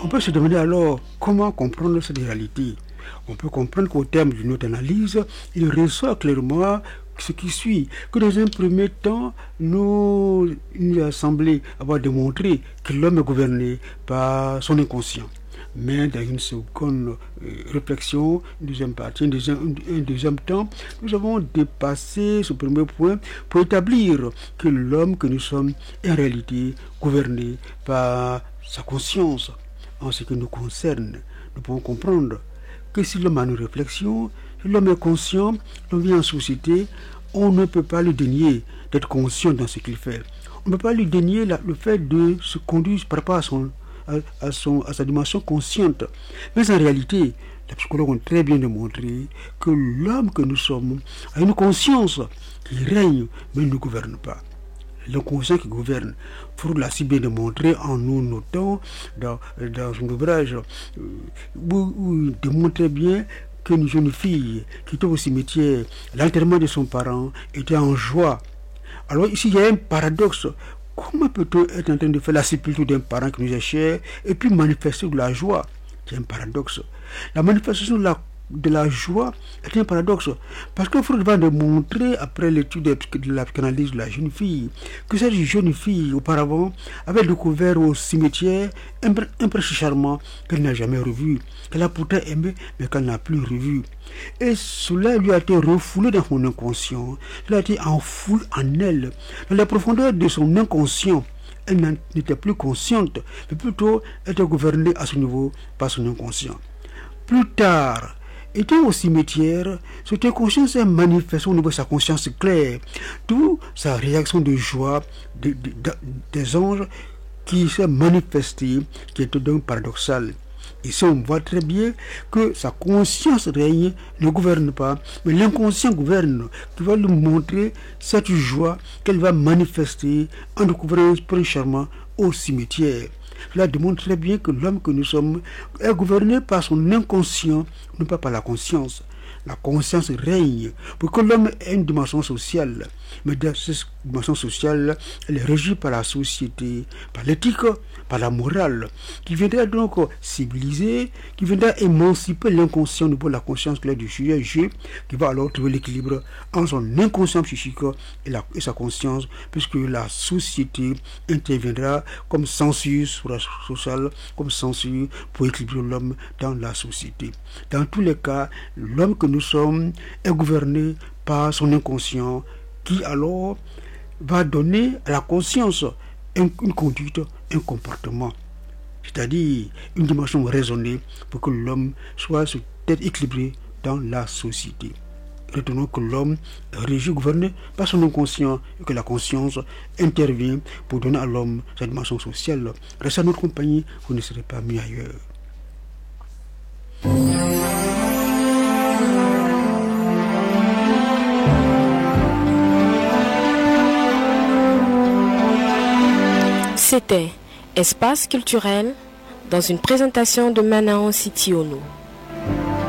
peut se demander alors comment comprendre cette réalité. On peut comprendre qu'au terme d'une autre analyse, il ressort clairement ce qui suit, que dans un premier temps, il nous a semblé avoir démontré que l'homme est gouverné par son inconscient. Mais dans une seconde réflexion, une deuxième partie, un deuxième temps, nous avons dépassé ce premier point pour établir que l'homme que nous sommes est en réalité gouverné par sa conscience. En ce qui nous concerne, nous pouvons comprendre que si l'homme a une réflexion, si l'homme est conscient, l'homme vit en société, on ne peut pas lui dénier d'être conscient dans ce qu'il fait. On ne peut pas lui dénier le fait de se conduire par rapport à sa dimension consciente. Mais en réalité, les psychologues ont très bien démontré que l'homme que nous sommes a une conscience qui règne, mais ne gouverne pas. L'inconscient qui gouverne. Freud l'a si bien démontré en nous notant dans son ouvrage où il démontrait bien qu'une jeune fille qui était au cimetière, l'enterrement de son parent était en joie. Alors ici, il y a un paradoxe. Comment peut-on être en train de faire la sépulture d'un parent qui nous est cher et puis manifester de la joie? C'est un paradoxe. La manifestation de la joie est un paradoxe. Parce que Freud va démontrer, après l'étude de la psychanalyse de la jeune fille, que cette jeune fille, auparavant, avait découvert au cimetière un prince charmant qu'elle n'a jamais revu, qu'elle a pourtant aimé, mais qu'elle n'a plus revu. Et cela lui a été refoulé dans son inconscient, cela a été enfoui en elle, dans la profondeur de son inconscient. Elle n'était plus consciente, mais plutôt était gouvernée à ce niveau par son inconscient. Plus tard, étant au cimetière, cette inconscience est manifestée au niveau de sa conscience claire, d'où sa réaction de joie des anges qui s'est manifestée, qui était donc paradoxale. Ici, on voit très bien que sa conscience règne, ne gouverne pas, mais l'inconscient gouverne, qui va lui montrer cette joie qu'elle va manifester en découvrant un prince charmant au cimetière. Cela démontre très bien que l'homme que nous sommes est gouverné par son inconscient, non pas par la conscience. La conscience règne pour que l'homme ait une dimension sociale. Mais dans cette dimension sociale, elle est régie par la société, par l'éthique, par la morale, qui viendra donc civiliser, qui viendra émanciper l'inconscient au niveau de la conscience claire du sujet, qui va alors trouver l'équilibre entre son inconscient psychique et sa conscience, puisque la société interviendra comme censure sociale, comme censure pour équilibrer l'homme dans la société. Dans tous les cas, l'homme que nous sommes est gouverné par son inconscient, qui alors va donner à la conscience une conduite, un comportement, c'est-à-dire une dimension raisonnée pour que l'homme soit être équilibré dans la société. Retenons que l'homme est régi, gouverné par son inconscient et que la conscience intervient pour donner à l'homme sa dimension sociale. Restez à notre compagnie, vous ne serez pas mis ailleurs. C'était Espace culturel dans une présentation de Manao City Ono.